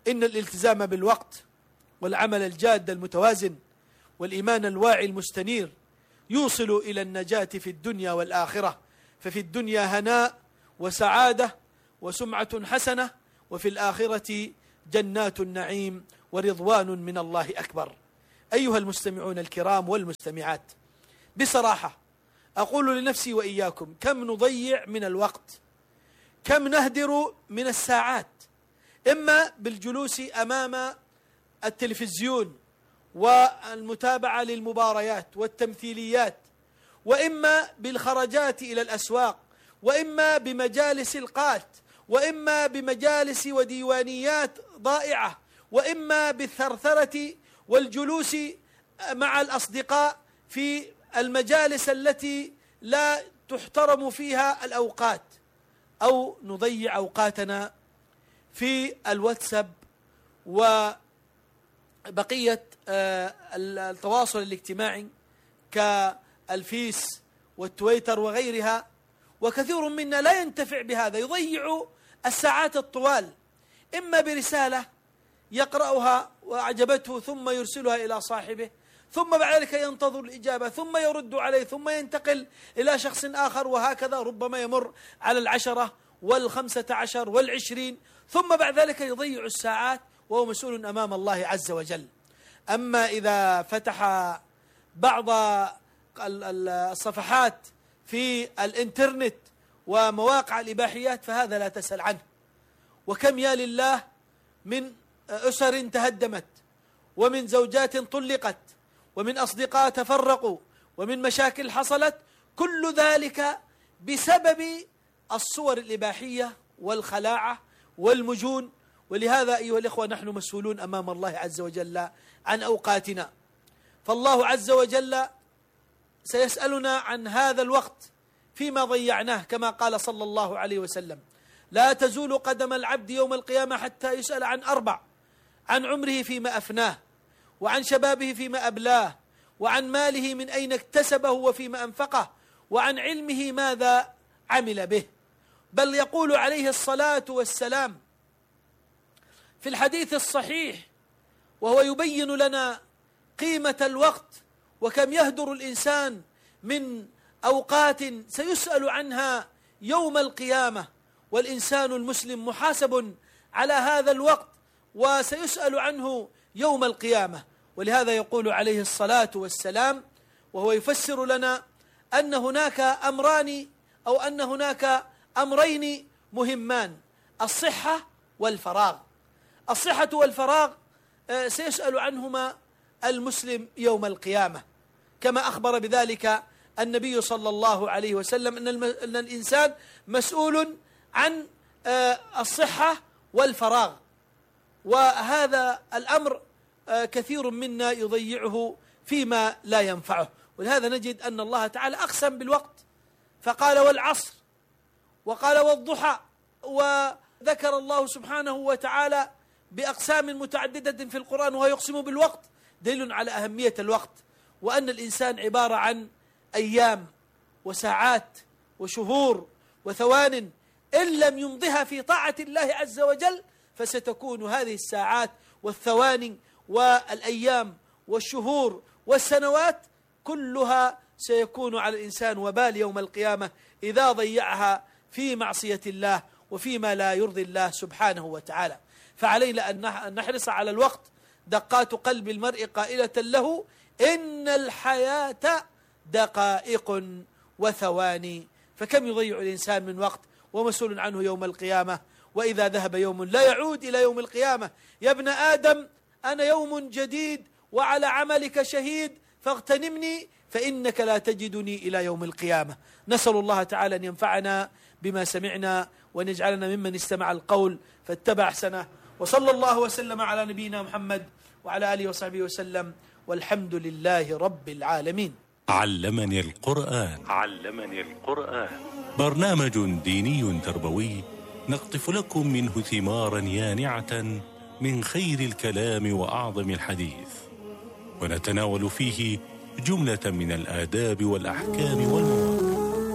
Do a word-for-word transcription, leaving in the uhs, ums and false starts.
إن الالتزام بالوقت والعمل الجاد المتوازن والإيمان الواعي المستنير يوصل إلى النجاة في الدنيا والآخرة، ففي الدنيا هناء وسعادة وسمعة حسنة، وفي الآخرة جنات النعيم ورضوان من الله أكبر. أيها المستمعون الكرام والمستمعات، بصراحة أقول لنفسي وإياكم: كم نضيع من الوقت، كم نهدر من الساعات، إما بالجلوس أمام التلفزيون والمتابعة للمباريات والتمثيليات، وإما بالخرجات إلى الأسواق، وإما بمجالس القات، وإما بمجالس وديوانيات ضائعة، وإما بالثرثرة والجلوس مع الأصدقاء في المجالس التي لا تحترم فيها الأوقات، أو نضيع أوقاتنا في الواتساب وبقية التواصل الاجتماعي كالفيس والتويتر وغيرها. وكثير منا لا ينتفع بهذا، يضيع الساعات الطوال إما برسالة يقرأها وأعجبته ثم يرسلها إلى صاحبه، ثم بعد ذلك ينتظر الإجابة، ثم يرد عليه، ثم ينتقل إلى شخص آخر، وهكذا ربما يمر على العشرة والخمسة عشر والعشرين، ثم بعد ذلك يضيع الساعات وهو مسؤول أمام الله عز وجل. أما إذا فتح بعض الصفحات في الإنترنت ومواقع الإباحيات فهذا لا تسأل عنه. وكم يا لله من أسر تهدمت، ومن زوجات طلقت، ومن أصدقاء تفرقوا، ومن مشاكل حصلت، كل ذلك بسبب الصور الإباحية والخلاعة والمجون. ولهذا أيها الإخوة نحن مسؤولون أمام الله عز وجل عن أوقاتنا، فالله عز وجل سيسألنا عن هذا الوقت فيما ضيعناه، كما قال صلى الله عليه وسلم: لا تزول قدم العبد يوم القيامة حتى يسأل عن أربع: عن عمره فيما أفناه، وعن شبابه فيما أبلاه، وعن ماله من أين اكتسبه وفيما أنفقه، وعن علمه ماذا عمل به. بل يقول عليه الصلاة والسلام في الحديث الصحيح وهو يبين لنا قيمة الوقت وكم يهدر الإنسان من أوقات سيسأل عنها يوم القيامة، والإنسان المسلم محاسب على هذا الوقت وسيسأل عنه يوم القيامة. ولهذا يقول عليه الصلاة والسلام وهو يفسر لنا أن هناك أمران أو أن هناك أمرين مهمان: الصحة والفراغ. الصحة والفراغ سيسأل عنهما المسلم يوم القيامة، كما أخبر بذلك النبي صلى الله عليه وسلم أن الإنسان مسؤول عن الصحة والفراغ، وهذا الأمر كثير منا يضيعه فيما لا ينفعه. ولهذا نجد أن الله تعالى أقسم بالوقت فقال: والعصر، وقال: والضحى، وذكر الله سبحانه وتعالى بأقسام متعددة في القرآن وهو يقسم بالوقت، دليل على أهمية الوقت، وأن الإنسان عبارة عن أيام وساعات وشهور وثوان، إن لم يمضها في طاعة الله عز وجل فستكون هذه الساعات والثواني والأيام والشهور والسنوات كلها سيكون على الإنسان وبال يوم القيامة إذا ضيعها في معصية الله وفيما لا يرضي الله سبحانه وتعالى. فعلينا أن نحرص على الوقت. دقات قلب المرء قائلة له: إن الحياة دقائق وثواني. فكم يضيع الإنسان من وقت ومسؤول عنه يوم القيامة، وإذا ذهب يوم لا يعود إلى يوم القيامة. يا ابن آدم أنا يوم جديد وعلى عملك شهيد فاغتنمني فإنك لا تجدني إلى يوم القيامة. نسأل الله تعالى أن ينفعنا بما سمعنا وأن يجعلنا ممن استمع القول فاتبع أحسنه، وصلى الله وسلم على نبينا محمد وعلى آله وصحبه وسلم، والحمد لله رب العالمين. علمني القرآن. علمني القرآن برنامج ديني تربوي نقطف لكم منه ثمارا يانعة من خير الكلام وأعظم الحديث، ونتناول فيه جملة من الآداب والأحكام والمواعظ.